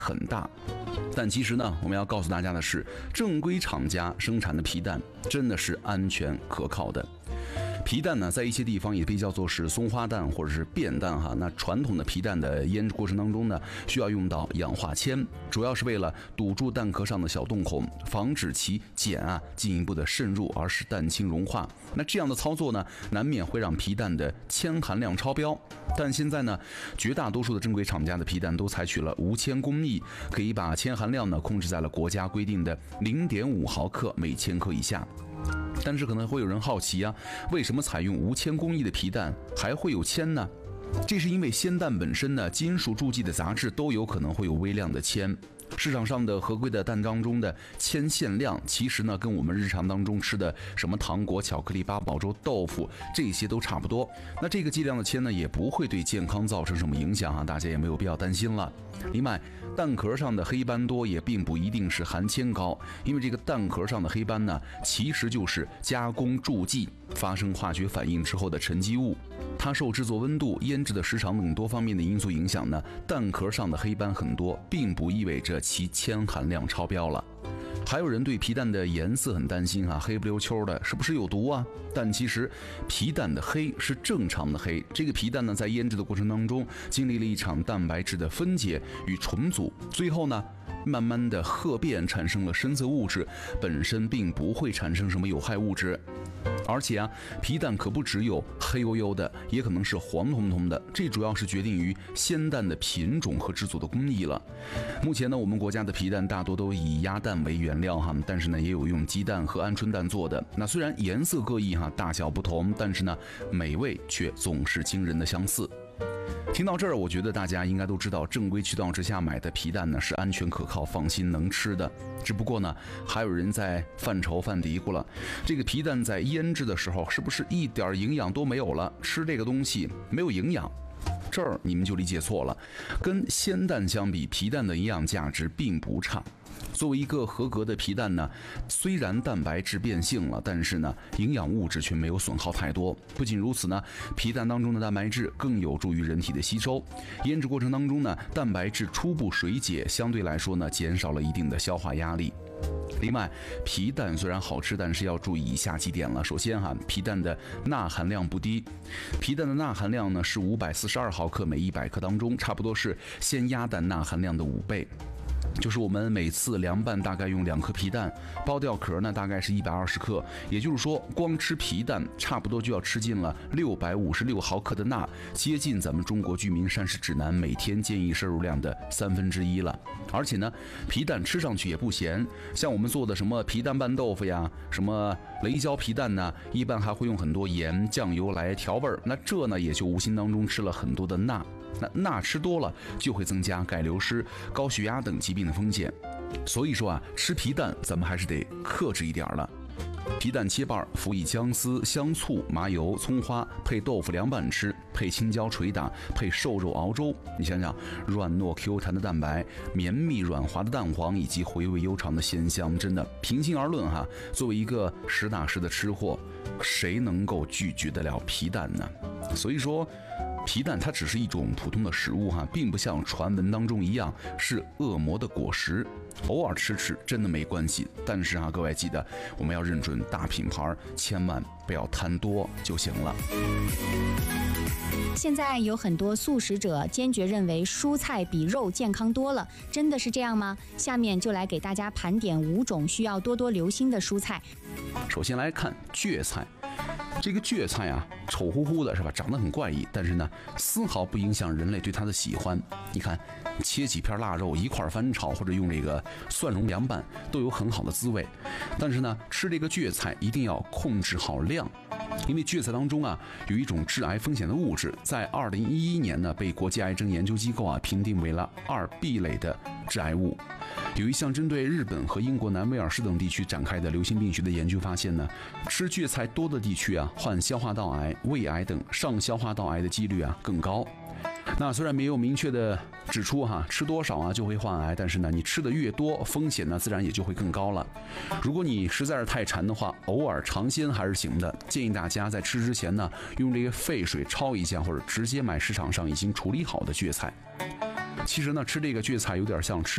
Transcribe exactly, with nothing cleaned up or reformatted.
很大。但其实呢，我们要告诉大家的是，正规厂家生产的皮蛋真的是安全可靠的。皮蛋呢，在一些地方也被叫做是松花蛋或者是变蛋哈。那传统的皮蛋的腌制过程当中呢，需要用到氧化铅，主要是为了堵住蛋壳上的小洞孔，防止其碱啊进一步的渗入，而使蛋清融化。那这样的操作呢，难免会让皮蛋的铅含量超标。但现在呢，绝大多数的正规厂家的皮蛋都采取了无铅工艺，可以把铅含量呢控制在了国家规定的 零点五毫克每千克以下。但是可能会有人好奇啊，为什么采用无铅工艺的皮蛋还会有铅呢？这是因为鲜蛋本身呢，金属注记的杂质都有可能会有微量的铅。市场上的合规的蛋当中的铅限量，其实呢跟我们日常当中吃的什么糖果、巧克力、八宝粥、豆腐这些都差不多。那这个剂量的铅呢，也不会对健康造成什么影响啊，大家也没有必要担心了。另外，蛋壳上的黑斑多也并不一定是含铅高，因为这个蛋壳上的黑斑呢，其实就是加工注记发生化学反应之后的沉积物。它受制作温度、腌制的时长等多方面的因素影响呢，蛋壳上的黑斑很多，并不意味着其铅含量超标了。还有人对皮蛋的颜色很担心啊，黑不溜秋的，是不是有毒啊？但其实皮蛋的黑是正常的黑，这个皮蛋呢，在腌制的过程当中，经历了一场蛋白质的分解与重组，最后呢，慢慢的褐变，产生了深色物质，本身并不会产生什么有害物质。而且啊，皮蛋可不只有黑黝黝的，也可能是黄彤彤的，这主要是决定于鲜蛋的品种和制作的工艺了。目前呢，我们国家的皮蛋大多都以鸭蛋为原料哈，但是呢，也有用鸡蛋和鹌鹑蛋做的。那虽然颜色各异哈，大小不同，但是呢，美味却总是惊人的相似。听到这儿，我觉得大家应该都知道，正规渠道之下买的皮蛋呢是安全可靠、放心能吃的。只不过呢，还有人在犯愁、犯嘀咕了：这个皮蛋在腌制的时候，是不是一点营养都没有了？吃这个东西没有营养？这儿你们就理解错了。跟鲜蛋相比，皮蛋的营养价值并不差。作为一个合格的皮蛋呢，虽然蛋白质变性了，但是呢，营养物质却没有损耗太多。不仅如此呢，皮蛋当中的蛋白质更有助于人体的吸收。腌制过程当中呢，蛋白质初步水解，相对来说呢，减少了一定的消化压力。另外，皮蛋虽然好吃，但是要注意以下几点了。首先哈，皮蛋的钠含量不低，皮蛋的钠含量呢是五百四十二毫克每一百克当中，差不多是鲜鸭蛋钠含量的五倍。就是我们每次凉拌大概用两颗皮蛋，剥掉壳呢大概是一百二十克，也就是说光吃皮蛋差不多就要吃进了六百五十六毫克的钠，接近咱们中国居民膳食指南每天建议摄入量的三分之一了。而且呢，皮蛋吃上去也不咸，像我们做的什么皮蛋拌豆腐呀，什么雷椒皮蛋呢，一般还会用很多盐、酱油来调味儿，那这呢也就无形当中吃了很多的钠。那钠吃多了就会增加钙流失、高血压等疾病的风险。所以说啊，吃皮蛋咱们还是得克制一点了。皮蛋切瓣，辅以姜丝、香醋、麻油、葱花，配豆腐凉拌吃，配青椒捶打，配瘦肉熬粥。你想想，软糯 Q 弹的蛋白，绵密软滑的蛋黄，以及回味悠长的鲜香，真的平心而论哈，作为一个实打实的吃货，谁能够拒绝得了皮蛋呢？所以说，皮蛋它只是一种普通的食物哈，并不像传闻当中一样是恶魔的果实。偶尔吃吃真的没关系，但是啊，各位记得我们要认准大品牌，千万不要贪多就行了。 现在有很多素食者坚决认为蔬菜比肉健康多了，真的是这样吗？下面就来给大家盘点五种需要多多留心的蔬菜。 首先来看蕨菜。这个蕨菜啊，丑乎乎的是吧？长得很怪异，但是呢，丝毫不影响人类对它的喜欢。你看，切几片腊肉一块翻炒，或者用这个蒜蓉凉拌，都有很好的滋味。但是呢，吃这个蕨菜一定要控制好量，因为蕨菜当中啊有一种致癌风险的物质，在二零一一年呢被国际癌症研究机构啊评定为了二 B 类的致癌物。有一项针对日本和英国南威尔士等地区展开的流行病学的研究发现呢，吃蕨菜多的地区啊，患消化道癌、胃癌等上消化道癌的几率啊更高。那虽然没有明确的指出哈，吃多少啊就会患癌，但是呢，你吃的越多，风险呢自然也就会更高了。如果你实在是太馋的话，偶尔尝鲜还是行的。建议大家在吃之前呢，用这个沸水焯一下，或者直接买市场上已经处理好的蕨菜。其实呢，吃这个蕨菜有点像吃